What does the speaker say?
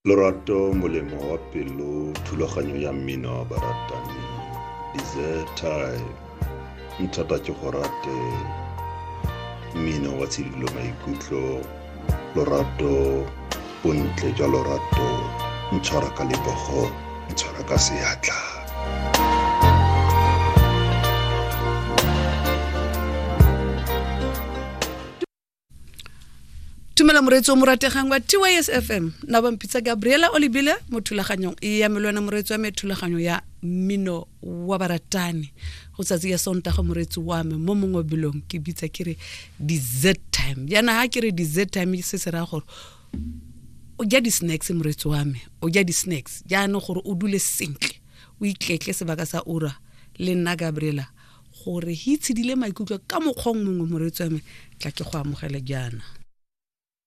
Lorato molemo wa pelo, thulaganyo ya mmino wa baratani, Desert Time, nthata ke go rate mmino wa tshidilo maikutlo, lorato bontle jwa lorato, ntshwara ka lebogo, ntshwara ka seatla. Tumela moretso morategang wa TYS FM na bampitsa Gabriela Olibile mothulaganyong ya melwana moretso wa methulaganyo ya mmino wa baratani go tsatsi ya Sontaga moretso wa me mo mongwe bilong ke bitsa kere Desert Time yana ha kere Desert Time se se ra gore o ja di snacks moretso wa me o ja di snacks jana gore o dule sentle o ikletle sebaka sa ura le nna Gabriela gore hitshidile maikutlo ka mokgong mongwe moretso wa me tla ke go amogela jana.